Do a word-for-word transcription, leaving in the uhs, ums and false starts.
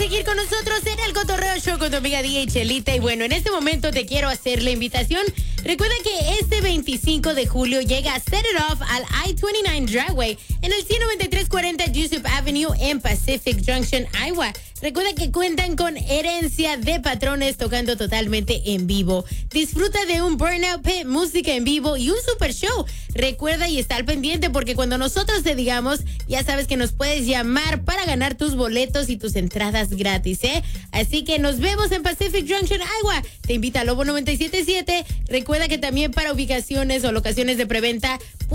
seguir con nosotros en el Cotorreo Show con tu amiga D J Chelita. Y bueno, en este momento te quiero hacer la invitación. Recuerda que este veinticinco de julio llega Set It Off al I veintinueve Dragway en el ciento noventa y tres cuarenta Jessup Avenue en Pacific Junction, Iowa. Recuerda que cuentan con Herencia de Patrones tocando totalmente en vivo. Disfruta de un Burnout Pit, música en vivo y un super show. Recuerda y está al pendiente porque cuando nosotros te digamos, ya sabes que nos puedes llamar para ganar tus boletos y tus entradas gratis, ¿eh? Así que nos vemos en Pacific Junction, Iowa. Te invita a Lobo noventa y siete punto siete. Recuerda que también para ubicaciones o locaciones de preventa